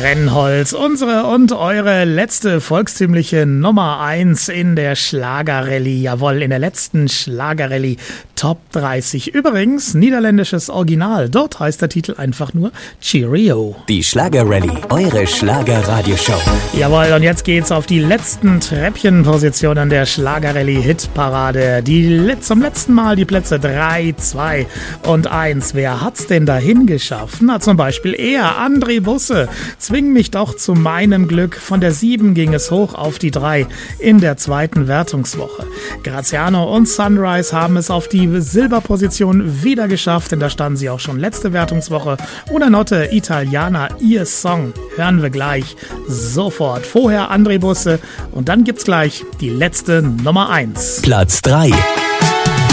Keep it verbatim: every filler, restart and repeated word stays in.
Brennholz, unsere und eure letzte volkstümliche Nummer eins in der Schlagerrallye. Jawohl, in der letzten Schlagerrallye Top dreißig. Übrigens, niederländisches Original. Dort heißt der Titel einfach nur Cheerio. Die Schlagerrallye, eure Schlagerradioshow. Jawohl, und jetzt geht's auf die letzten Treppchenpositionen der Schlagerrallye-Hitparade. Die zum letzten Mal die Plätze drei, zwei und eins. Wer hat's denn dahin geschafft? Na, zum Beispiel er, André Busse. Zwing mich doch zu meinem Glück. Von der sieben ging es hoch auf die drei in der zweiten Wertungswoche. Graziano und Sunrise haben es auf die Silberposition wieder geschafft, denn da standen sie auch schon letzte Wertungswoche. Una Notte Italiana, ihr Song, hören wir gleich sofort. Vorher André Busse und dann gibt's gleich die letzte Nummer eins. Platz drei.